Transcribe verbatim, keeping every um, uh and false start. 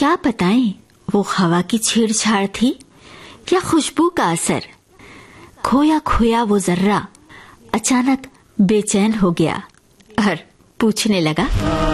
क्या बताएं, वो हवा की छेड़छाड़ थी या खुशबू का असर। खोया खोया वो जर्रा अचानक बेचैन हो गया और पूछने लगा,